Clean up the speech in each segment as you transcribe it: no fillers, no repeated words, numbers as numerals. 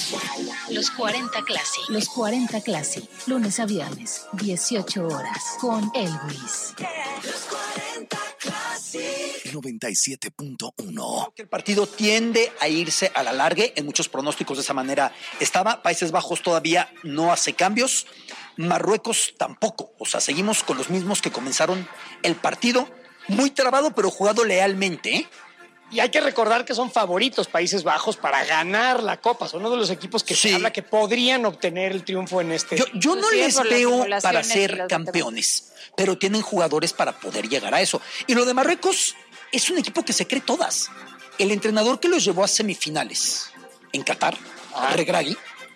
Los 40 Classic. Los 40 Classic. Lunes a viernes, 18 horas. Con Elvis. Los 40 Classic. 97.1. El partido tiende a irse a la larga. En muchos pronósticos de esa manera estaba. Países Bajos todavía no hace cambios. Marruecos tampoco. O sea, seguimos con los mismos que comenzaron el partido. Muy trabado, pero jugado lealmente, ¿eh? Y hay que recordar que son favoritos Países Bajos para ganar la Copa. Son uno de los equipos que se habla que podrían obtener el triunfo en este. Yo no les veo para ser campeones, pero tienen jugadores para poder llegar a eso. Y lo de Marruecos es un equipo que se cree todas. El entrenador que los llevó a semifinales en Qatar, Regragui,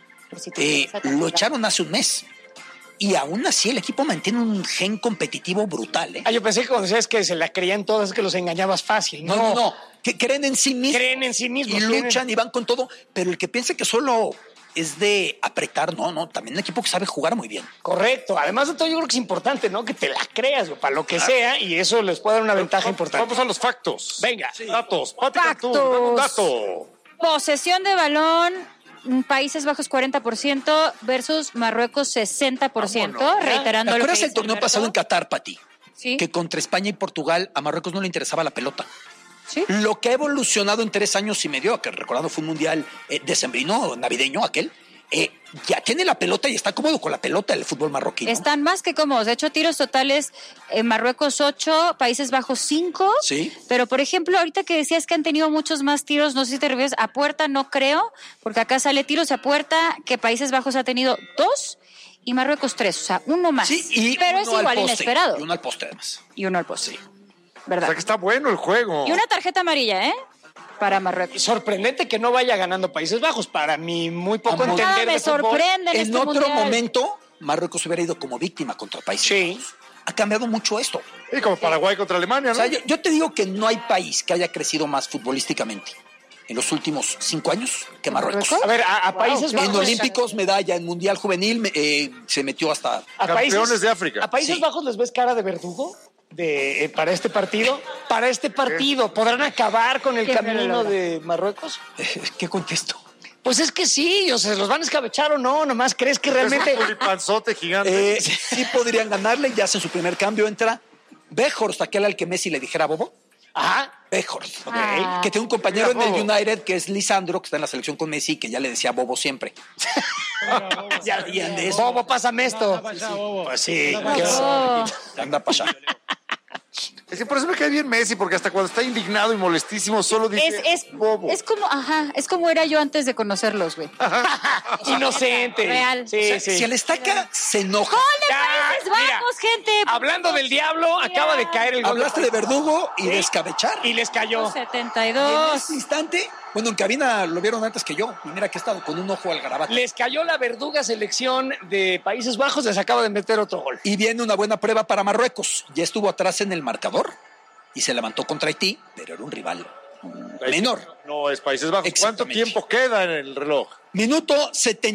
lo echaron hace un mes. Y aún así el equipo mantiene un gen competitivo brutal, ¿eh? Yo pensé que cuando decías que se la creían todas, que los engañabas fácil. No. Que creen en sí mismos. Creen en sí mismos. Y luchan y van con todo. Pero el que piensa que solo es de apretar, no. También un equipo que sabe jugar muy bien. Correcto. Además de todo, yo creo que es importante, ¿no? Que te la creas, para lo que sea, y eso les puede dar una ventaja importante. Vamos a los factos. Venga. Sí. Datos. Pati Factos. Cantú, dame un dato. Posesión de balón, Países Bajos 40% versus Marruecos 60%. Reiterando lo que ¿Recuerdas dice el torneo Alberto? pasado en Qatar, Pati? Sí. Que contra España y Portugal a Marruecos no le interesaba la pelota. Sí. Lo que ha evolucionado en 3 años y medio, que recordando fue un mundial decembrino, navideño aquel, ya tiene la pelota y está cómodo con la pelota el fútbol marroquí, ¿no? Están más que cómodos. De hecho, tiros totales Marruecos 8, Países Bajos 5. Sí. Pero, por ejemplo, ahorita que decías que han tenido muchos más tiros, no sé si te refieres a puerta, no creo, porque acá sale tiros a puerta, que Países Bajos ha tenido 2 y Marruecos 3, o sea, uno más. Sí, pero es igual inesperado. Y uno al poste, además. Y uno al poste. Sí. ¿Verdad? O sea que está bueno el juego. Y una tarjeta amarilla, para Marruecos. Sorprendente que no vaya ganando Países Bajos. Para mí, muy poco entender me de fútbol. sorprende en En este otro mundial. momento, Marruecos hubiera ido como víctima contra Países Bajos. Ha cambiado mucho esto. Y como Paraguay contra Alemania, ¿no? O sea, yo te digo que no hay país que haya crecido más futbolísticamente en los últimos 5 años que Marruecos. A ver, a Países Bajos. En Olímpicos, medalla, en Mundial Juvenil, se metió hasta... Campeones de África. ¿A Países Bajos les ves cara de verdugo? Para este partido. Para este partido, ¿podrán acabar con el camino de Marruecos? ¿Qué contesto? Pues es que sí, o sea, ¿los van a escabechar o no? ¿Nomás crees que realmente...? Es un pulipanzote gigante. Sí podrían ganarle, ya hacen su primer cambio, entra Weghorst, aquel al que Messi le dijera bobo. Weghorst, que tiene un compañero en el United que es Lisandro, que está en la selección con Messi, que ya le decía bobo siempre. Ya habían de eso. Bobo, pásame esto. Pues sí, anda para allá. Es que por eso me cae bien Messi, porque hasta cuando está indignado y molestísimo solo dice bobo. Es como era yo antes de conocerlos, güey. Inocente. Real. Sí. Si el estaca se enoja. ¡Gol de Países Bajos, gente! Hablando del diablo, acaba de caer el gol. Hablaste de verdugo y de escabechar. Y les cayó. 72. En este instante, bueno, en cabina lo vieron antes que yo. Y mira que he estado con un ojo al garabato. Les cayó la verduga selección de Países Bajos, les acaba de meter otro gol. Y viene una buena prueba para Marruecos. Ya estuvo atrás en el marcador y se levantó contra Haití, pero era un rival menor. No, es Países Bajos. ¿Cuánto tiempo queda en el reloj? Minuto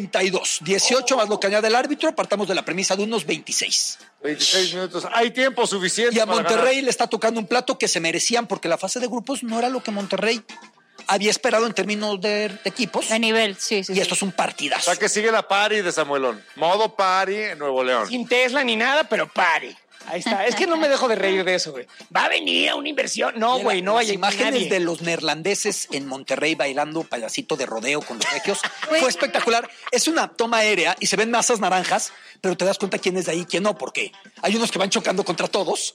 72, 18 más lo que añade el árbitro. Partamos de la premisa de unos 26. 26 minutos. Hay tiempo suficiente. Y a para Monterrey ganar. le está tocando un plato que se merecían porque la fase de grupos no era lo que Monterrey había esperado en términos de equipos. De nivel, sí. Y esto es un partidazo. O sea que sigue la pari de Samuelón. Modo pari en Nuevo León. Sin Tesla ni nada, pero pare. Ahí está. Es que no me dejo de reír de eso, güey. Va a venir a una inversión. No, güey, no Las vaya imágenes nadie. de los neerlandeses en Monterrey bailando payasito de rodeo con los regios fue espectacular. Es una toma aérea y se ven masas naranjas, pero te das cuenta quién es de ahí y quién no, porque hay unos que van chocando contra todos.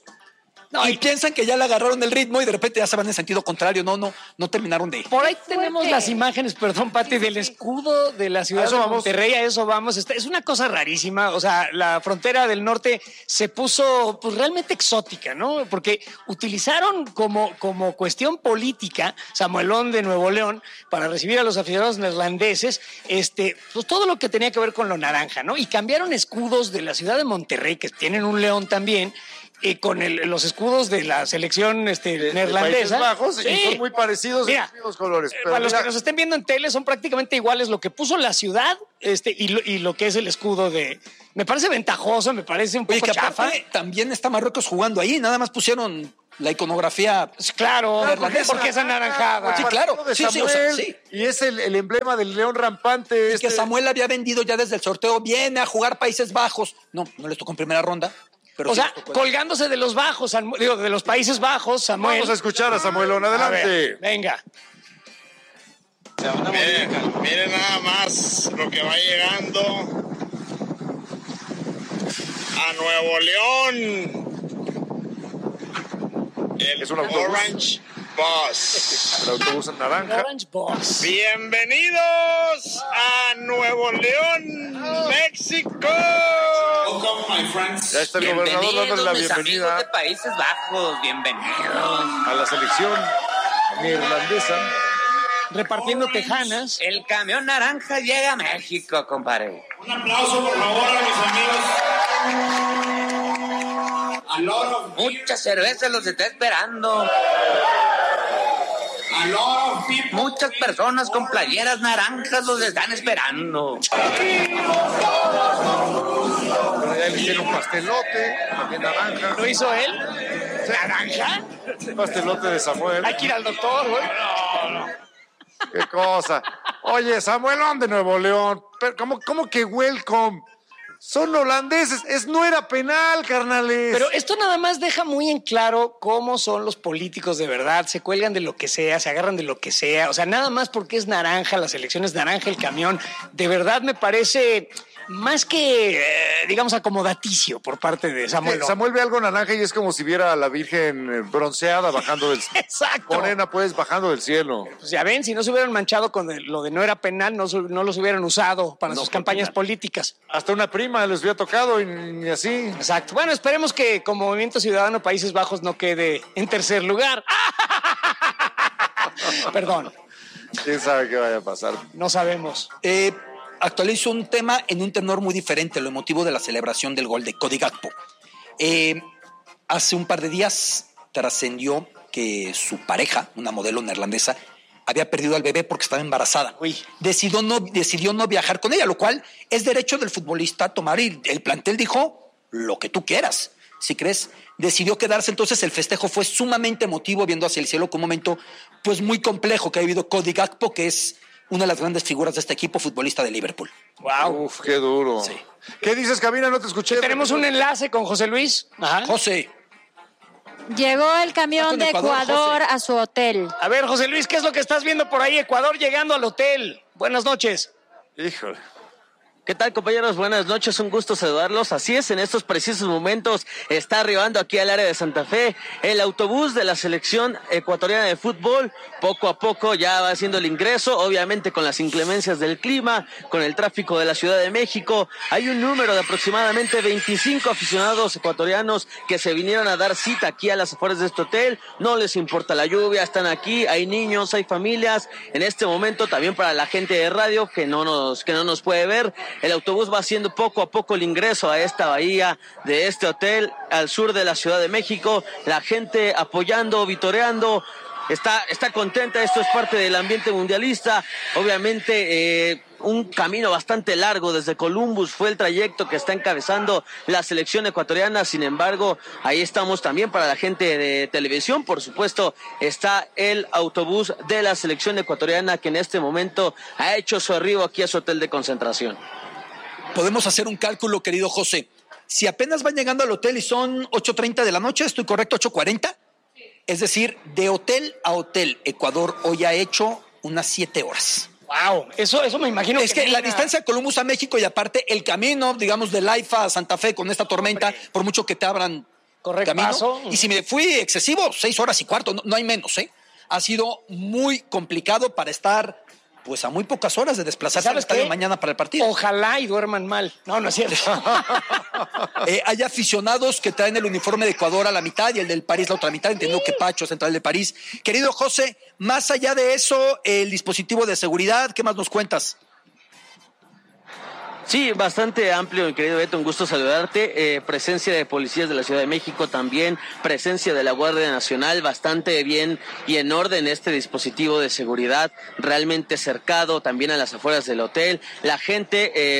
Y piensan que ya le agarraron el ritmo y de repente ya se van en sentido contrario. No terminaron de... Por ahí tenemos las imágenes, perdón, Pati, del escudo de la ciudad de Monterrey. A eso vamos. Es una cosa rarísima. O sea, la frontera del norte se puso pues realmente exótica, ¿no? Porque utilizaron como cuestión política Samuelón de Nuevo León para recibir a los aficionados neerlandeses, pues todo lo que tenía que ver con lo naranja, ¿no? Y cambiaron escudos de la ciudad de Monterrey, que tienen un león también, con los escudos de la selección neerlandesa. Países Bajos, Sí. y son muy parecidos Mira, en los colores. Pero para los que nos estén viendo en tele, son prácticamente iguales lo que puso la ciudad y lo que es el escudo de... Me parece ventajoso, me parece un poco Oye, que chafa. aparte también está Marruecos jugando ahí, nada más pusieron la iconografía. Claro, porque es anaranjada. Sí, claro. Sí. Y es el emblema del león rampante. Es que Samuel había vendido ya desde el sorteo. Viene a jugar Países Bajos. No les tocó en primera ronda. Pero colgándose de los bajos, de los Países Bajos, Samuel. Vamos a escuchar a Samuelón. Adelante. Venga. Miren nada más lo que va llegando a Nuevo León. Es un autobús. Orange Bus. El autobús en naranja. Orange Bus. Bienvenidos a Nuevo León, México. Welcome, my friends. Ya está el gobernador dándole la bienvenida de Países Bajos, bienvenidos a la selección neerlandesa. Repartiendo tejanas. El camión naranja llega a México, compadre. Un aplauso, por favor, a mis amigos. Mucha cerveza los está esperando. Muchas personas con playeras naranjas los están esperando. Pero ya le hicieron un pastelote, también naranja. ¿Lo hizo él? ¿Naranja? Un pastelote de Samuel. Hay que ir al doctor, güey. No. Qué cosa. Oye, Samuelón de Nuevo León. Pero ¿cómo que welcome? Son holandeses. No era penal, carnales. Pero esto nada más deja muy en claro cómo son los políticos de verdad. Se cuelgan de lo que sea, se agarran de lo que sea. O sea, nada más porque es naranja, la selección es naranja, el camión. De verdad me parece más que, digamos, acomodaticio por parte de Samuel. Samuel ve algo naranja y es como si viera a la Virgen bronceada bajando del cielo. Exacto. Morena, pues, bajando del cielo. Pues ya ven, si no se hubieran manchado con lo de no era penal, no los hubieran usado para sus campañas políticas. Hasta una prima les hubiera tocado y así. Exacto. Bueno, esperemos que como Movimiento Ciudadano Países Bajos no quede en tercer lugar. Perdón. ¿Quién sabe qué vaya a pasar? No sabemos. Actualizo un tema en un tenor muy diferente, lo emotivo de la celebración del gol de Cody Gakpo. Hace un par de días trascendió que su pareja, una modelo neerlandesa, había perdido al bebé porque estaba embarazada. Decidió no viajar con ella, lo cual es derecho del futbolista tomar, y el plantel dijo lo que tú quieras. Si crees, decidió quedarse. Entonces el festejo fue sumamente emotivo, viendo hacia el cielo con un momento pues muy complejo que ha vivido Cody Gakpo, que es una de las grandes figuras de este equipo, futbolista de Liverpool. Wow. Uf, qué duro. Sí. ¿Qué dices, Cabina? No te escuché. Tenemos un enlace con José Luis. Ajá. José. Llegó el camión de Ecuador a su hotel. A ver, José Luis, ¿qué es lo que estás viendo por ahí? Ecuador llegando al hotel. Buenas noches. Híjole. ¿Qué tal, compañeros? Buenas noches, un gusto saludarlos. Así es, en estos precisos momentos está arribando aquí al área de Santa Fe el autobús de la selección ecuatoriana de fútbol. Poco a poco ya va haciendo el ingreso, obviamente con las inclemencias del clima, con el tráfico de la Ciudad de México. Hay un número de aproximadamente 25 aficionados ecuatorianos que se vinieron a dar cita aquí a las afueras de este hotel. No les importa la lluvia, están aquí, hay niños, hay familias. En este momento también para la gente de radio que no nos puede ver, el autobús va haciendo poco a poco el ingreso a esta bahía de este hotel al sur de la Ciudad de México. La gente apoyando, vitoreando, está contenta. Esto es parte del ambiente mundialista. Obviamente un camino bastante largo desde Columbus fue el trayecto que está encabezando la selección ecuatoriana. Sin embargo, ahí estamos también para la gente de televisión. Por supuesto, está el autobús de la selección ecuatoriana que en este momento ha hecho su arribo aquí a su hotel de concentración. Podemos hacer un cálculo, querido José. Si apenas van llegando al hotel y son 8:30 de la noche, ¿estoy correcto? 8:40. Es decir, de hotel a hotel, Ecuador hoy ha hecho unas 7 horas. Wow, eso me imagino. Es que la distancia de Columbus a México y aparte el camino, digamos, de Laifa a Santa Fe con esta tormenta, por mucho que te abran camino. Paso. Y si me fui excesivo, 6 horas y cuarto, no hay menos, ¿eh? Ha sido muy complicado para estar pues a muy pocas horas de desplazarse al estadio mañana para el partido. Ojalá y duerman mal. No es cierto. Hay aficionados que traen el uniforme de Ecuador a la mitad y el del París la otra mitad, entendiendo que Pacho es central de París. Querido José, más allá de eso, el dispositivo de seguridad, ¿qué más nos cuentas? Sí, bastante amplio, mi querido Beto, un gusto saludarte. Presencia de policías de la Ciudad de México también, presencia de la Guardia Nacional, bastante bien y en orden este dispositivo de seguridad, realmente cercado también a las afueras del hotel. La gente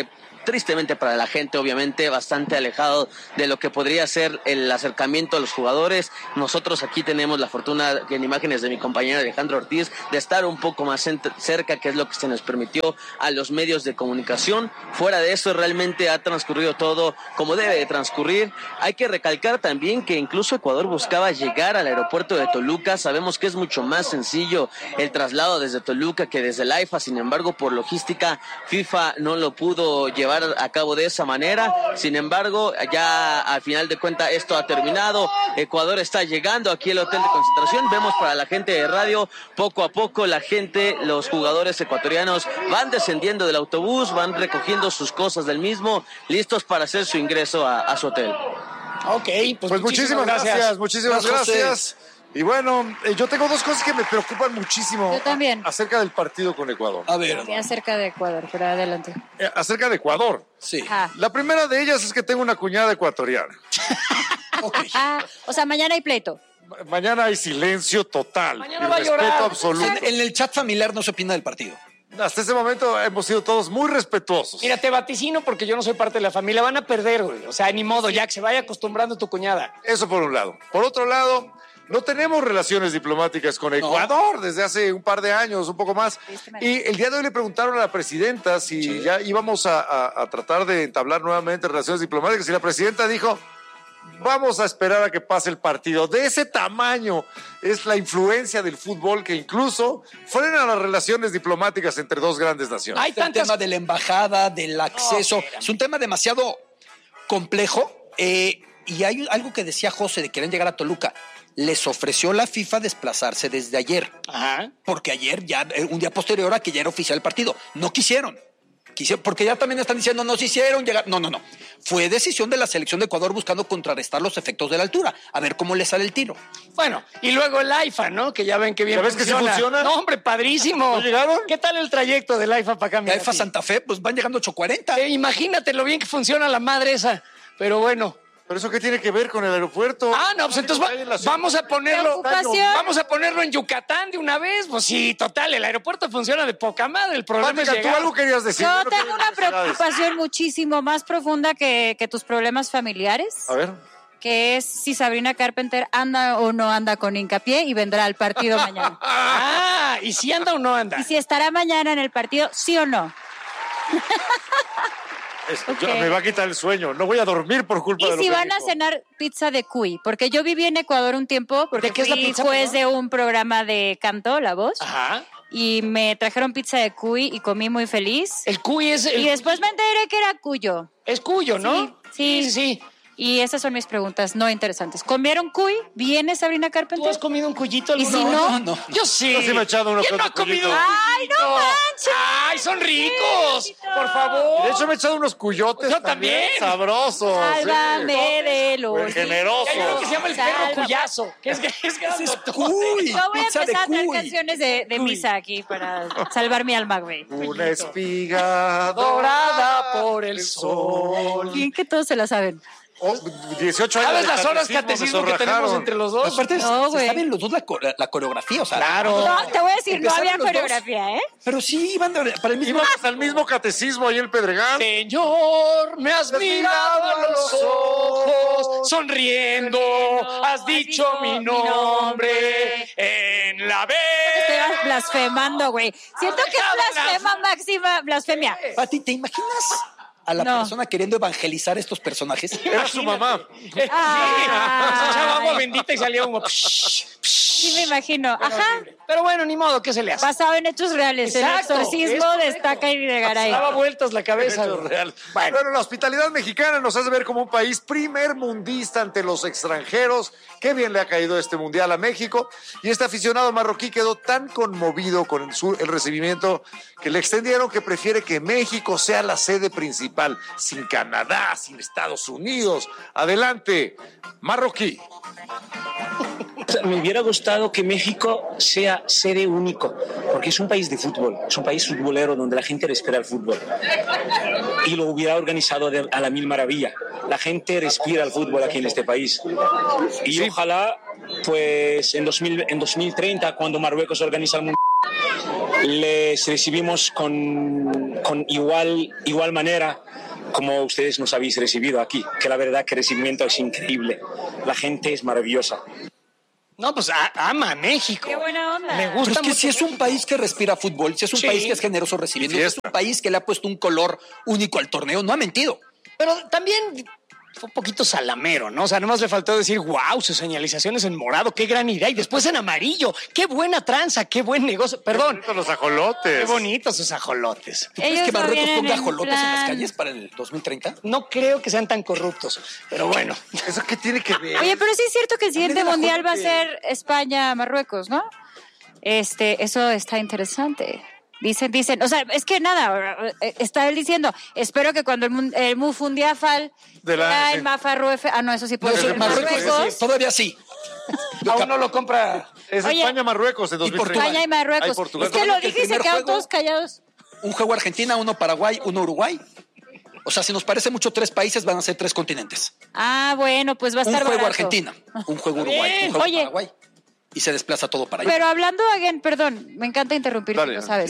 tristemente para la gente, obviamente, bastante alejado de lo que podría ser el acercamiento a los jugadores. Nosotros aquí tenemos la fortuna, en imágenes de mi compañero Alejandro Ortiz, de estar un poco más cerca, que es lo que se nos permitió a los medios de comunicación. Fuera de eso, realmente ha transcurrido todo como debe de transcurrir. Hay que recalcar también que incluso Ecuador buscaba llegar al aeropuerto de Toluca. Sabemos que es mucho más sencillo el traslado desde Toluca que desde el AIFA, sin embargo, por logística, FIFA no lo pudo llevar a cabo de esa manera. Sin embargo, ya al final de cuentas esto ha terminado. Ecuador está llegando aquí al hotel de concentración. Vemos para la gente de radio, poco a poco la gente, los jugadores ecuatorianos van descendiendo del autobús, van recogiendo sus cosas del mismo, listos para hacer su ingreso a su hotel. Ok, pues muchísimas gracias. Muchísimas gracias. Y bueno, yo tengo dos cosas que me preocupan muchísimo. Yo también. Acerca del partido con Ecuador. A ver. Sí, acerca de Ecuador, pero adelante. Acerca de Ecuador. Sí. La primera de ellas es que tengo una cuñada ecuatoriana. Okay. O sea, mañana hay pleito. Mañana hay silencio total. Mañana va a llorar. Absoluto. En el chat familiar no se opina del partido. Hasta ese momento hemos sido todos muy respetuosos. Mira, te vaticino porque yo no soy parte de la familia. Van a perder, güey. O sea, ni modo, ya que se vaya acostumbrando tu cuñada. Eso por un lado. Por otro lado, no tenemos relaciones diplomáticas con Ecuador desde hace un par de años, un poco más. Y el día de hoy le preguntaron a la presidenta si ya íbamos a tratar de entablar nuevamente relaciones diplomáticas. Y la presidenta dijo: vamos a esperar a que pase el partido. De ese tamaño es la influencia del fútbol que incluso frena las relaciones diplomáticas entre dos grandes naciones. Hay el tema de la embajada, del acceso. Es un tema demasiado complejo. Y hay algo que decía José de querer llegar a Toluca. Les ofreció la FIFA desplazarse desde ayer. Ajá. Porque ayer, ya un día posterior a que ya era oficial el partido, no quisieron. Porque ya también están diciendo no se hicieron llegar. No. Fue decisión de la selección de Ecuador buscando contrarrestar los efectos de la altura. A ver cómo le sale el tiro. Bueno, y luego el AIFA, ¿no? Que ya ven que bien funciona. ¿Ya ves que sí funciona? No, hombre, padrísimo. ¿No llegaron? ¿Qué tal el trayecto del AIFA para acá? El AIFA Santa Fe, pues van llegando 8:40. Imagínate lo bien que funciona la madre esa. Pero bueno. ¿Pero eso qué tiene que ver con el aeropuerto? No, pues entonces vamos a ponerlo en Yucatán de una vez. Pues sí, total, el aeropuerto funciona de poca madre. El problema es llegar. ¿Tú algo querías decir? Yo tengo una preocupación muchísimo más profunda que tus problemas familiares. A ver. Que es si Sabrina Carpenter anda o no anda con Hincapié y vendrá al partido mañana. ¿Y si anda o no anda? Y si estará mañana en el partido, sí o no. Okay. Me va a quitar el sueño. No voy a dormir por culpa de lo que Y si van dijo. a cenar pizza de cuy, porque yo viví en Ecuador un tiempo, porque qué es la fui pizza, juez de un programa de canto, La Voz. Ajá. Y me trajeron pizza de cuy y comí muy feliz. El cuy es... Y después me enteré que era cuyo. Es cuyo, ¿no? Sí. Y esas son mis preguntas no interesantes. ¿Comieron cuy? ¿Viene Sabrina Carpenter? ¿Tú has comido un cuyito alguna ¿Y si no? No. Yo sí. Yo sí me he echado unos ¿Quién no ha comido? ¡Ay, no manches! ¡Ay, son ricos! Por favor. De hecho, me he echado unos cuyotes. Yo también. Sabrosos. Sálvame de los... Muy generosos. Hay uno que se llama el perro cuyazo. Que es Cuy. Yo voy a Pizza empezar a de traer cuy. canciones de misa aquí para salvar mi alma, güey. Una espiga dorada por el sol. Bien que todos se la saben. 18 años. ¿Sabes de las horas catecismo que tenemos entre los dos? Aparte, No, se güey. saben los dos la coreografía, o sea. Claro. No, te voy a decir, no Empezaron había los dos. coreografía, ¿eh? Pero sí, iban para el mismo. Íbamos al mismo catecismo ahí en el Pedregal. Señor, me has mirado a los ojos, sonriendo, has dicho mi nombre en la vez. Estoy blasfemando, güey. Siento que es máxima blasfemia. Pati, ¿te imaginas a la persona queriendo evangelizar estos personajes? Era su mamá. Se echaba agua bendita y salía humo. Sí, me imagino. Ajá. Pero bueno, ni modo, ¿qué se le hace? Basado en hechos reales. Exacto, El exorcismo de Estaca y de Garay. Daba vueltas la cabeza. Hecho real. Bueno, la hospitalidad mexicana nos hace ver como un país primer mundista ante los extranjeros. Qué bien le ha caído este mundial a México. Y este aficionado marroquí quedó tan conmovido con el recibimiento que le extendieron que prefiere que México sea la sede principal, sin Canadá, sin Estados Unidos. Adelante, marroquí. Me hubiera gustado que México sea sede único, porque es un país de fútbol, es un país futbolero donde la gente respira el fútbol. Y lo hubiera organizado a la mil maravilla. La gente respira el fútbol aquí en este país. Y ojalá, pues en 2030, cuando Marruecos organiza el Mundial, les recibimos con igual manera, como ustedes nos habéis recibido aquí, que la verdad que el recibimiento es increíble. La gente es maravillosa. No, pues ama a México. Qué buena onda. Me gusta. Pero es que si es un país que respira fútbol, si es un país que es generoso recibiendo, si es un país que le ha puesto un color único al torneo, no ha mentido. Pero también fue un poquito salamero, ¿no? O sea, nomás le faltó decir, wow, sus señalizaciones en morado, qué gran idea, y después en amarillo, qué buena tranza, qué buen negocio. Perdón. Qué bonitos los ajolotes. Qué bonitos sus ajolotes. ¿Tú crees que Marruecos ponga ajolotes en las calles para el 2030? No creo que sean tan corruptos, pero bueno. ¿Eso qué tiene que ver? Oye, pero sí es cierto que el siguiente mundial va a ser España-Marruecos, ¿no? Eso está interesante. Dicen, o sea, es que nada, está él diciendo, espero que cuando el Mufundiafal sea el Mafarruefe, no, eso sí puede ser Marruecos. Todavía sí. Aún no lo compra. Es España-Marruecos en 2030. España y Marruecos. Es que lo dije y se quedaron todos callados. Un juego Argentina, uno Paraguay, uno Uruguay. O sea, si nos parece mucho 3 países, van a ser 3 continentes. Bueno, pues va a estar un juego barato. Argentina, un juego Uruguay, un juego Paraguay. Y se desplaza todo para allá. Pero hablando, perdón, me encanta interrumpir, lo sabes.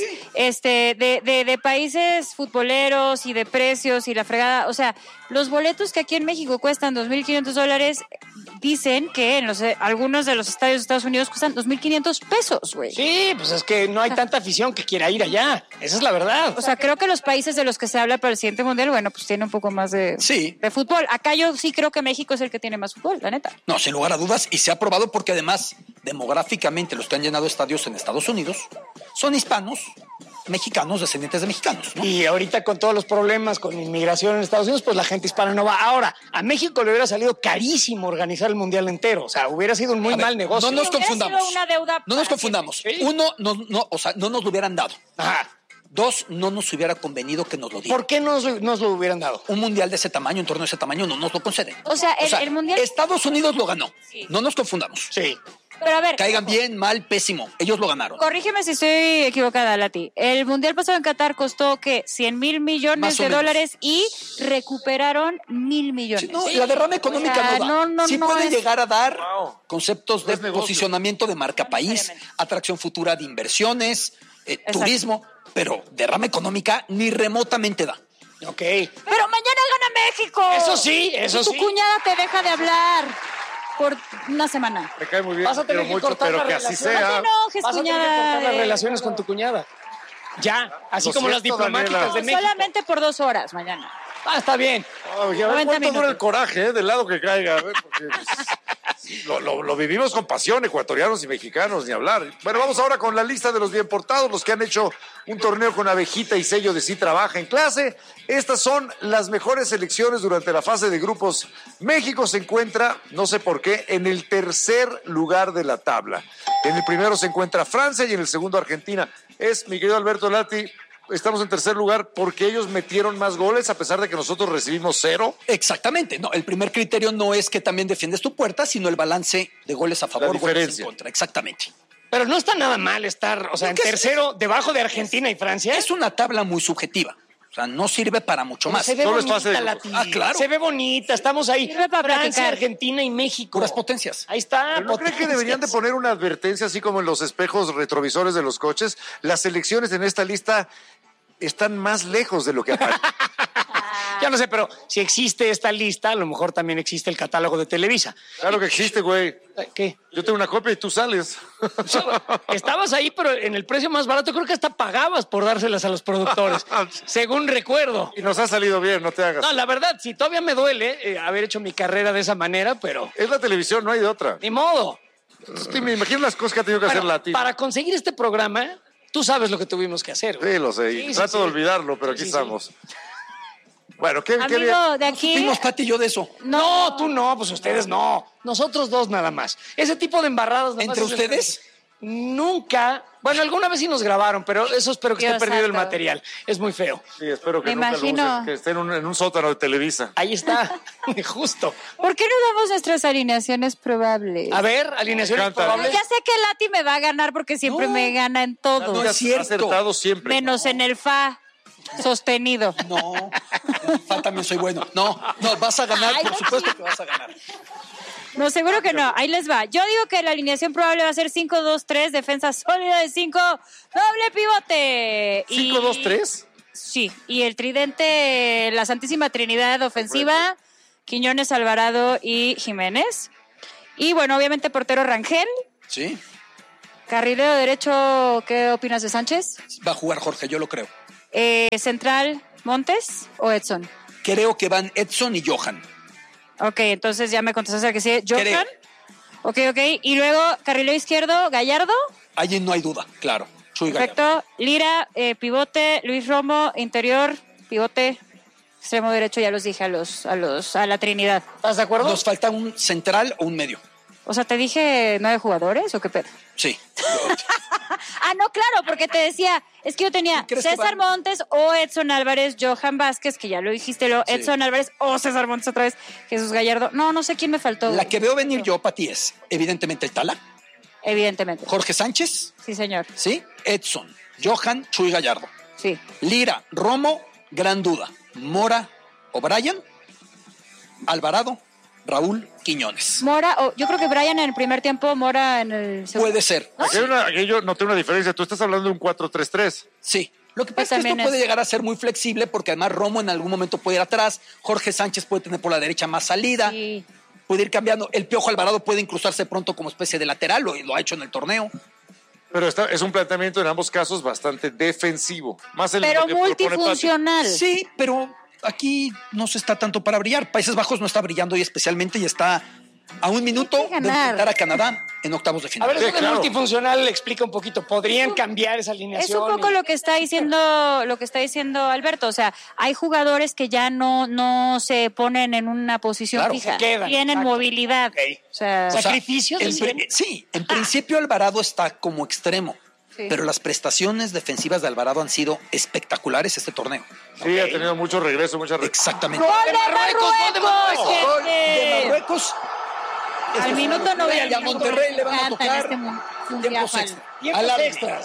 De países futboleros y de precios y la fregada, o sea, los boletos que aquí en México cuestan $2,500, dicen que en algunos de los estadios de Estados Unidos cuestan $2,500, güey. Sí, pues es que no hay tanta afición que quiera ir allá. Esa es la verdad. O sea, creo que los países de los que se habla para el siguiente mundial, bueno, pues tiene un poco más de fútbol. Acá yo sí creo que México es el que tiene más fútbol, la neta. No, sin lugar a dudas, y se ha probado porque además demográficamente los que han llenado estadios en Estados Unidos son hispanos, mexicanos, descendientes de mexicanos, ¿no? Y ahorita con todos los problemas con inmigración en Estados Unidos, pues la gente hispana no va. Ahora, a México le hubiera salido carísimo organizar el mundial entero. O sea, hubiera sido un muy mal negocio. No nos confundamos. No nos confundamos. ¿Sí? Uno, o sea, no nos lo hubieran dado. Ajá. 2, no nos hubiera convenido que nos lo dieran. ¿Por qué no nos lo hubieran dado? Un mundial de ese tamaño, un torneo de ese tamaño, no nos lo conceden. O sea, el mundial... Estados Unidos lo ganó. Sí. No nos confundamos. Sí. Pero a ver... Caigan bien, mal, pésimo. Ellos lo ganaron. Corrígeme si estoy equivocada, Lati. El mundial pasado en Qatar costó, ¿qué? $100,000 millones y recuperaron $1,000 millones. Sí, no, la derrama económica no da. Sí puede llegar a dar conceptos de posicionamiento de marca país, atracción futura de inversiones, turismo, pero derrama económica ni remotamente da. Ok. Pero mañana gana México. Eso sí, eso sí. Tu cuñada te deja de hablar por una semana. Me cae muy bien. Vas a tener que cortar pero que así sea. No te enojes, vas a tener que cortar las relaciones con tu cuñada. Ya, así como las diplomáticas de México. Solamente por 2 horas mañana. Está bien. ¿Cuánto dura el coraje, del lado que caiga? Porque lo vivimos con pasión, ecuatorianos y mexicanos, ni hablar. Bueno, vamos ahora con la lista de los bien portados, los que han hecho un torneo con abejita y sello de sí trabaja en clase. Estas son las mejores selecciones durante la fase de grupos. México se encuentra, no sé por qué, en el 3er lugar de la tabla. En el primero se encuentra Francia y en el segundo Argentina. Mi querido Alberto Lati, estamos en 3er lugar porque ellos metieron más goles a pesar de que nosotros recibimos 0. Exactamente. No, el primer criterio no es que también defiendes tu puerta, sino el balance de goles a favor, goles en contra. Exactamente. Pero no está nada mal estar, o sea, en tercero, debajo de Argentina y Francia. Es una tabla muy subjetiva. O sea, no sirve para mucho más. Se ve bonita, claro. Se ve bonita, estamos ahí. Francia, Argentina y México. Puras potencias. Ahí está. ¿Pero no creen que deberían de poner una advertencia así como en los espejos retrovisores de los coches? Las selecciones en esta lista están más lejos de lo que aparece. Ya no sé, pero si existe esta lista, a lo mejor también existe el catálogo de Televisa. Claro que existe, güey. ¿Qué? Yo tengo una copia y tú sales. Estabas ahí, pero en el precio más barato. Creo que hasta pagabas por dárselas a los productores, según recuerdo. Y nos ha salido bien, no te hagas. No, la verdad, sí, todavía me duele haber hecho mi carrera de esa manera, pero... Es la televisión, no hay de otra. Ni modo. Es que me imagino las cosas que ha tenido que hacer Lati. Para conseguir este programa, tú sabes lo que tuvimos que hacer. Sí, lo sé. Trato de olvidarlo, pero aquí estamos. Bueno, ¿qué amigo, bien? de aquí... Supimos, Pati y yo, de eso. No, tú no, pues ustedes no. Nosotros dos nada más. Ese tipo de embarradas... ¿Entre ustedes? Nunca... Bueno, alguna vez sí nos grabaron, pero eso espero que esté perdido el material. Es muy feo. Sí, espero que nunca lo uses, que esté en un sótano de Televisa. Ahí está, justo. ¿Por qué no damos nuestras alineaciones probables? A ver, alineaciones probables. Ya sé que Lati me va a ganar porque siempre me gana en todo. No es cierto. Acertado siempre. Menos en el fa. Sostenido. No, en fa también soy bueno. No, vas a ganar, por supuesto que vas a ganar. No, seguro que no. Ahí les va. Yo digo que la alineación probable va a ser 5-2-3, defensa sólida de 5, doble pivote. 5-2-3. Sí, y el tridente, la Santísima Trinidad ofensiva, Quiñones, Alvarado y Jiménez. Y bueno, obviamente portero Rangel. Sí. Carrilero derecho, ¿qué opinas de Sánchez? Va a jugar Jorge, yo lo creo. Central, Montes o Edson. Creo que van Edson y Johan. Ok, entonces ya me contestaste que sí. ¿Johan? Creo. Ok. Y luego, carrilero izquierdo, Gallardo. Allí no hay duda, claro. Chuy Perfecto. Gallardo. Lira, pivote, Luis Romo, interior, pivote, extremo derecho, ya los dije a la Trinidad. ¿Estás de acuerdo? Nos falta un central o un medio. O sea, ¿te dije 9 jugadores o qué pedo? Sí. No, claro, porque te decía, es que yo tenía César Montes o Edson Álvarez, Johan Vázquez, que ya lo dijiste, Edson Álvarez o César Montes otra vez, Jesús Gallardo. No sé quién me faltó. La que veo venir yo, Pati, es evidentemente el Tala. Evidentemente. Jorge Sánchez. Sí, señor. Sí. Edson, Johan, Chuy Gallardo. Sí. Lira, Romo, gran duda. Mora, O'Brien, Alvarado, Raúl, Quiñones. Mora, yo creo que Brian en el primer tiempo, Mora en el segundo. Puede ser. ¿No? Aquí yo noté una diferencia. Tú estás hablando de un 4-3-3. Sí. Lo que pasa es que esto puede llegar a ser muy flexible porque además Romo en algún momento puede ir atrás, Jorge Sánchez puede tener por la derecha más salida, puede ir cambiando, el Piojo Alvarado puede incrustarse pronto como especie de lateral, lo ha hecho en el torneo. Pero es un planteamiento en ambos casos bastante defensivo. Pero multifuncional. Sí, pero aquí no se está tanto para brillar. Países Bajos no está brillando y especialmente y está a un minuto de enfrentar a Canadá en octavos de final. A ver, eso de multifuncional explica un poquito. ¿Podrían cambiar esa alineación? Es un poco lo que está diciendo Alberto. O sea, hay jugadores que ya no se ponen en una posición fija. Tienen movilidad. Okay. O sea, ¿sacrificios? Sí, en principio Alvarado está como extremo. Sí. Pero las prestaciones defensivas de Alvarado han sido espectaculares este torneo. Sí, ha tenido mucho regreso, Exactamente. ¡Gol de Marruecos! ¡Gol de Marruecos! Al minuto 90. Y a Monterrey le van a tocar tiempos extra.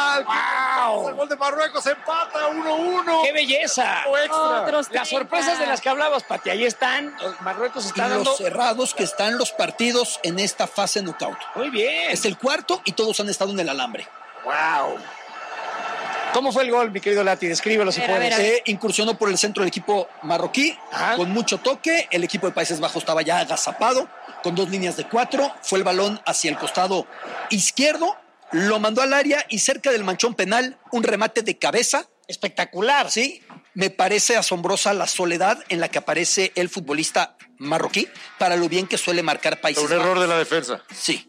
¡Wow! El gol de Marruecos empata 1-1. ¡Qué belleza! Las sorpresas de las que hablabas, Pati, ahí están. Marruecos está dando... los cerrados que están los partidos en esta fase knockout. Muy bien. Es el cuarto y todos han estado en el alambre. ¡Wow! ¿Cómo fue el gol, mi querido Lati? Descríbelo si puedes. Incursionó por el centro del equipo marroquí, con mucho toque. El equipo de Países Bajos estaba ya agazapado, con 2 líneas de 4. Fue el balón hacia el costado izquierdo, lo mandó al área y cerca del manchón penal, un remate de cabeza. Espectacular. Sí, me parece asombrosa la soledad en la que aparece el futbolista marroquí para lo bien que suele marcar Países Bajos. Un error de la defensa. Sí.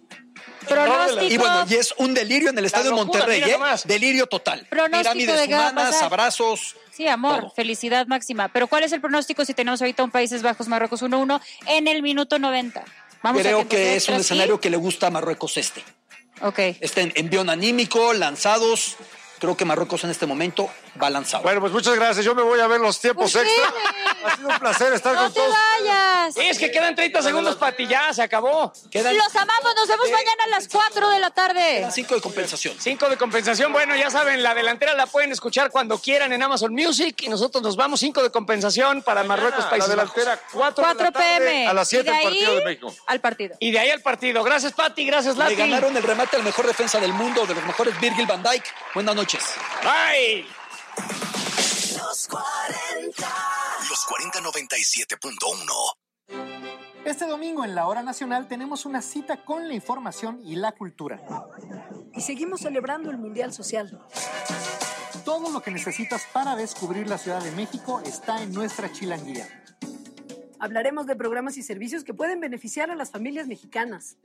Y bueno, y es un delirio en el estadio de Monterrey, delirio total. Pirámides humanas, abrazos. Sí, amor, felicidad máxima. Pero ¿cuál es el pronóstico si tenemos ahorita un Países Bajos, Marruecos 1-1 en el minuto 90? Creo que es un escenario que le gusta a Marruecos Ok. Está en envión anímico, lanzados. Creo que Marruecos en este momento va lanzado. Bueno, pues muchas gracias. Yo me voy a ver los tiempos extra. Ha sido un placer estar con todos. No te vayas. Es que quedan 30 segundos, Pati, ya se acabó. Los amamos, nos vemos mañana a las 4 de la tarde. 5 de compensación. 5 de compensación. Bueno, ya saben, la delantera la pueden escuchar cuando quieran en Amazon Music y nosotros nos vamos 5 de compensación para Marruecos, Países La delantera, 4 p.m. A las 7 el partido de México. Al partido. Y de ahí al partido. Gracias, Pati. Gracias, Lati. Le ganaron el remate al mejor defensa del mundo, de los mejores, Virgil van Dijk. Buenas noches. Bye. Los 40. Los 4097.1. Este domingo en la Hora Nacional tenemos una cita con la información y la cultura. Y seguimos celebrando el Mundial Social. Todo lo que necesitas para descubrir la Ciudad de México está en nuestra chilanguía. Hablaremos de programas y servicios que pueden beneficiar a las familias mexicanas.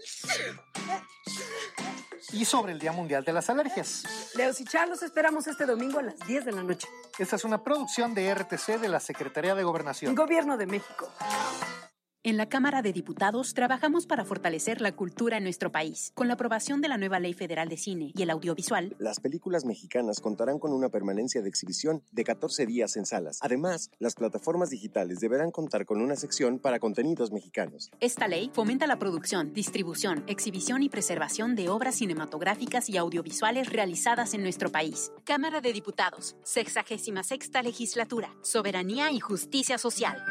Y sobre el Día Mundial de las Alergias. Leos y Charlos esperamos este domingo a las 10 de la noche. Esta es una producción de RTC de la Secretaría de Gobernación. Gobierno de México. En la Cámara de Diputados trabajamos para fortalecer la cultura en nuestro país. Con la aprobación de la nueva Ley Federal de Cine y el Audiovisual, las películas mexicanas contarán con una permanencia de exhibición de 14 días en salas. Además, las plataformas digitales deberán contar con una sección para contenidos mexicanos. Esta ley fomenta la producción, distribución, exhibición y preservación de obras cinematográficas y audiovisuales realizadas en nuestro país. Cámara de Diputados, 66ª Legislatura, Soberanía y Justicia Social.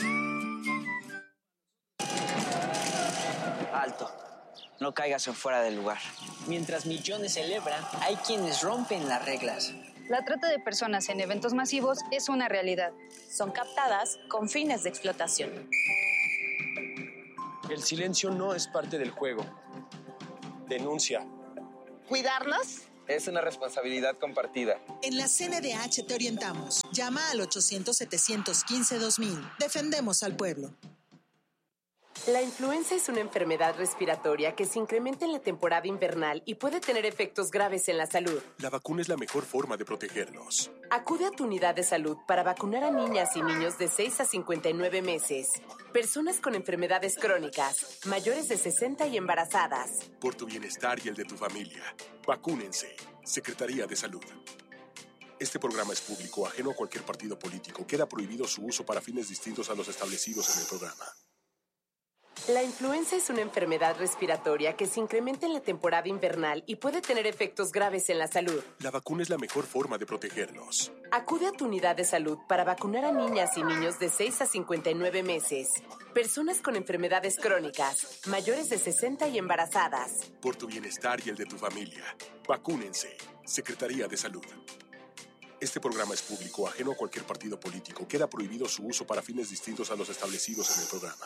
Alto, no caigas en fuera del lugar. Mientras millones celebran, hay quienes rompen las reglas. La trata de personas en eventos masivos es una realidad. Son captadas con fines de explotación. El silencio no es parte del juego. Denuncia. ¿Cuidarnos? Es una responsabilidad compartida. En la CNDH te orientamos. Llama al 800-715-2000. Defendemos al pueblo. La influenza es una enfermedad respiratoria que se incrementa en la temporada invernal y puede tener efectos graves en la salud. La vacuna es la mejor forma de protegernos. Acude a tu unidad de salud para vacunar a niñas y niños de 6 a 59 meses, personas con enfermedades crónicas, mayores de 60 y embarazadas. Por tu bienestar y el de tu familia, vacúnense. Secretaría de Salud. Este programa es público, ajeno a cualquier partido político. Queda prohibido su uso para fines distintos a los establecidos en el programa. La influenza es una enfermedad respiratoria que se incrementa en la temporada invernal y puede tener efectos graves en la salud. La vacuna es la mejor forma de protegernos. Acude a tu unidad de salud para vacunar a niñas y niños de 6 a 59 meses, personas con enfermedades crónicas, mayores de 60 y embarazadas. Por tu bienestar y el de tu familia, vacúnense. Secretaría de Salud. Este programa es público, ajeno a cualquier partido político. Queda prohibido su uso para fines distintos a los establecidos en el programa.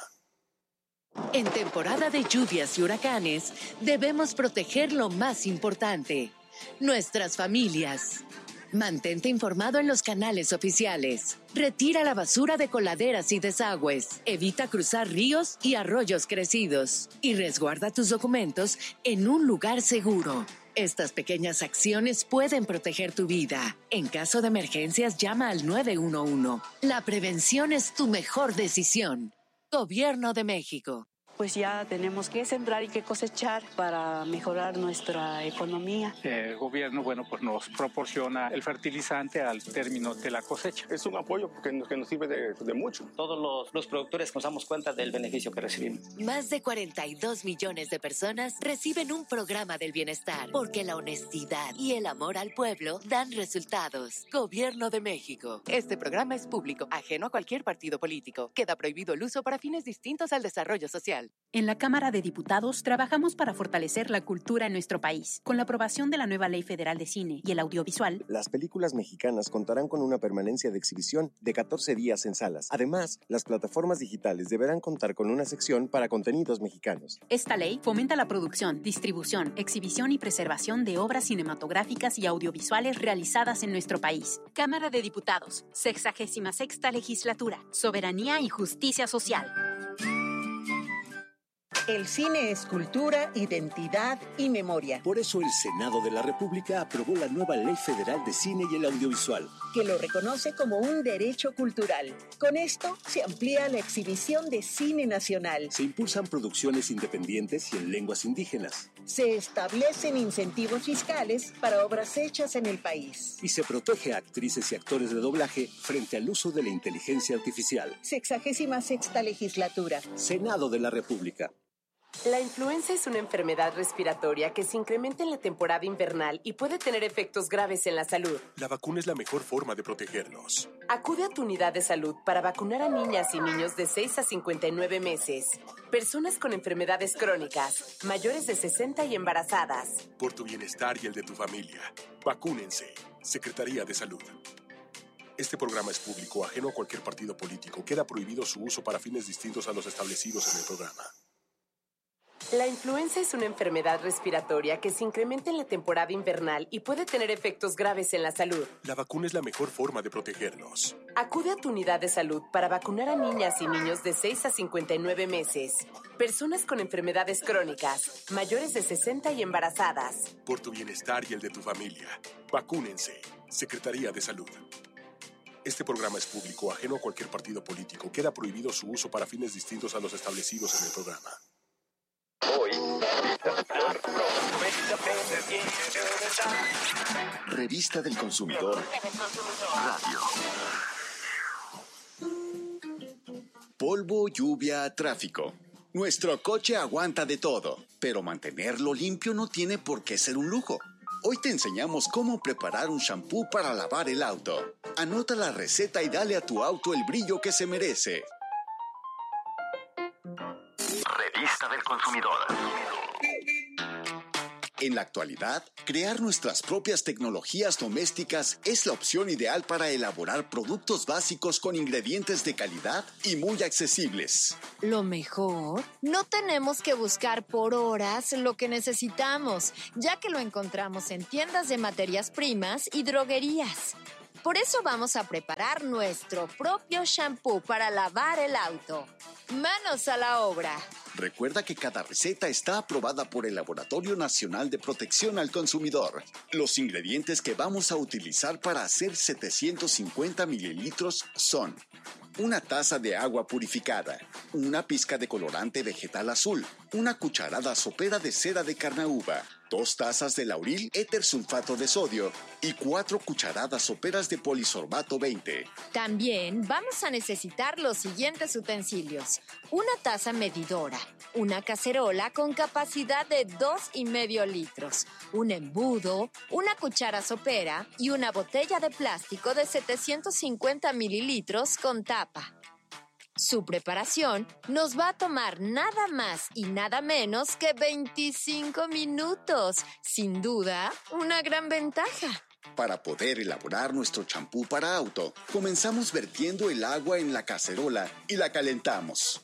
En temporada de lluvias y huracanes, debemos proteger lo más importante, nuestras familias. Mantente informado en los canales oficiales. Retira la basura de coladeras y desagües. Evita cruzar ríos y arroyos crecidos. Y resguarda tus documentos en un lugar seguro. Estas pequeñas acciones pueden proteger tu vida. En caso de emergencias, llama al 911. La prevención es tu mejor decisión. Gobierno de México. Pues ya tenemos que sembrar y que cosechar para mejorar nuestra economía. El gobierno, pues nos proporciona el fertilizante al término de la cosecha. Es un apoyo que nos sirve de mucho. Todos los productores nos damos cuenta del beneficio que recibimos. Más de 42 millones de personas reciben un programa del bienestar, porque la honestidad y el amor al pueblo dan resultados. Gobierno de México. Este programa es público, ajeno a cualquier partido político. Queda prohibido el uso para fines distintos al desarrollo social. En la Cámara de Diputados trabajamos para fortalecer la cultura en nuestro país. Con la aprobación de la nueva Ley Federal de Cine y el Audiovisual, las películas mexicanas contarán con una permanencia de exhibición de 14 días en salas. Además, las plataformas digitales deberán contar con una sección para contenidos mexicanos. Esta ley fomenta la producción, distribución, exhibición y preservación de obras cinematográficas y audiovisuales realizadas en nuestro país. Cámara de Diputados, 66ª Legislatura, Soberanía y Justicia Social. El cine es cultura, identidad y memoria. Por eso el Senado de la República aprobó la nueva Ley Federal de Cine y el Audiovisual, que lo reconoce como un derecho cultural. Con esto se amplía la exhibición de cine nacional. Se impulsan producciones independientes y en lenguas indígenas. Se establecen incentivos fiscales para obras hechas en el país. Y se protege a actrices y actores de doblaje frente al uso de la inteligencia artificial. 66ª Legislatura. Senado de la República. La influenza es una enfermedad respiratoria que se incrementa en la temporada invernal y puede tener efectos graves en la salud. La vacuna es la mejor forma de protegernos. Acude a tu unidad de salud para vacunar a niñas y niños de 6 a 59 meses, personas con enfermedades crónicas, mayores de 60 y embarazadas. Por tu bienestar y el de tu familia, vacúnense. Secretaría de Salud. Este programa es público, ajeno a cualquier partido político. Queda prohibido su uso para fines distintos a los establecidos en el programa. La influenza es una enfermedad respiratoria que se incrementa en la temporada invernal y puede tener efectos graves en la salud. La vacuna es la mejor forma de protegernos. Acude a tu unidad de salud para vacunar a niñas y niños de 6 a 59 meses, personas con enfermedades crónicas, mayores de 60 y embarazadas. Por tu bienestar y el de tu familia, vacúnense. Secretaría de Salud. Este programa es público, ajeno a cualquier partido político. Queda prohibido su uso para fines distintos a los establecidos en el programa. Hoy, Revista del Consumidor. Radio. Polvo, lluvia, tráfico. Nuestro coche aguanta de todo, pero mantenerlo limpio no tiene por qué ser un lujo. Hoy te enseñamos cómo preparar un shampoo para lavar el auto. Anota la receta y dale a tu auto el brillo que se merece. Revista del Consumidor. En la actualidad, crear nuestras propias tecnologías domésticas es la opción ideal para elaborar productos básicos con ingredientes de calidad y muy accesibles. Lo mejor, no tenemos que buscar por horas lo que necesitamos, ya que lo encontramos en tiendas de materias primas y droguerías. Por eso vamos a preparar nuestro propio shampoo para lavar el auto. ¡Manos a la obra! Recuerda que cada receta está aprobada por el Laboratorio Nacional de Protección al Consumidor. Los ingredientes que vamos a utilizar para hacer 750 mililitros son: una taza de agua purificada, una pizca de colorante vegetal azul, una cucharada sopera de cera de carnauba, 2 tazas de lauril éter sulfato de sodio y 4 cucharadas soperas de polisorbato 20. También vamos a necesitar los siguientes utensilios: una taza medidora, una cacerola con capacidad de 2,5 litros, un embudo, una cuchara sopera y una botella de plástico de 750 mililitros con tapa. Su preparación nos va a tomar nada más y nada menos que 25 minutos. Sin duda, una gran ventaja. Para poder elaborar nuestro champú para auto, comenzamos vertiendo el agua en la cacerola y la calentamos.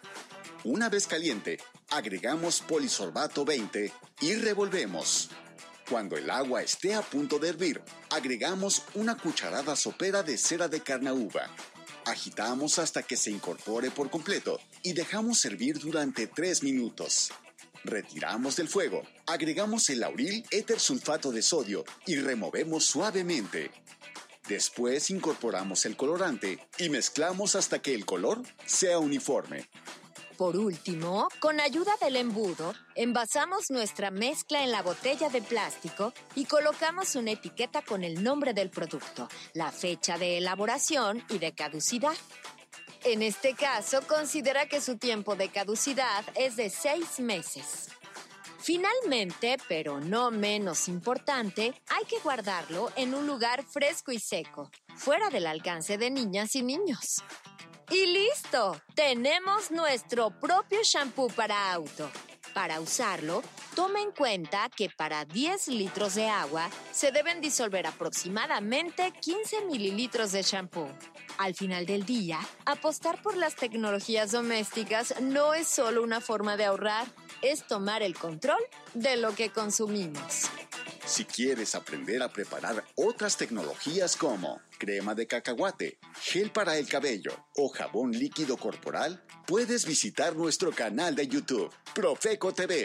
Una vez caliente, agregamos polisorbato 20 y revolvemos. Cuando el agua esté a punto de hervir, agregamos una cucharada sopera de cera de carnauba. Agitamos hasta que se incorpore por completo y dejamos hervir durante 3 minutos. Retiramos del fuego, agregamos el lauril éter sulfato de sodio y removemos suavemente. Después incorporamos el colorante y mezclamos hasta que el color sea uniforme. Por último, con ayuda del embudo, envasamos nuestra mezcla en la botella de plástico y colocamos una etiqueta con el nombre del producto, la fecha de elaboración y de caducidad. En este caso, considera que su tiempo de caducidad es de 6 meses. Finalmente, pero no menos importante, hay que guardarlo en un lugar fresco y seco, fuera del alcance de niñas y niños. ¡Y listo! Tenemos nuestro propio shampoo para auto. Para usarlo, toma en cuenta que para 10 litros de agua se deben disolver aproximadamente 15 mililitros de shampoo. Al final del día, apostar por las tecnologías domésticas no es solo una forma de ahorrar, es tomar el control de lo que consumimos. Si quieres aprender a preparar otras tecnologías como crema de cacahuate, gel para el cabello o jabón líquido corporal, puedes visitar nuestro canal de YouTube, Profeco TV.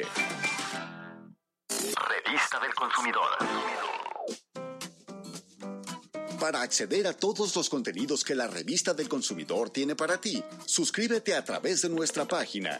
Revista del Consumidor. Para acceder a todos los contenidos que la Revista del Consumidor tiene para ti, suscríbete a través de nuestra página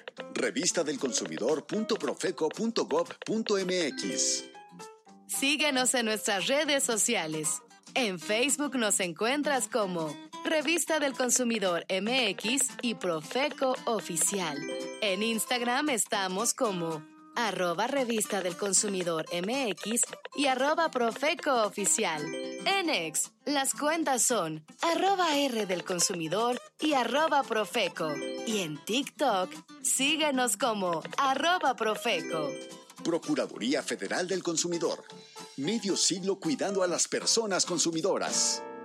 revistadelconsumidor.profeco.gov.mx. Síguenos en nuestras redes sociales. En Facebook nos encuentras como Revista del Consumidor MX y Profeco Oficial. En Instagram estamos como @Revista del Consumidor MX y @Profeco Oficial. En X, las cuentas son @R del Consumidor y @Profeco. Y en TikTok, síguenos como @Profeco. Procuraduría Federal del Consumidor. Medio siglo cuidando a las personas consumidoras.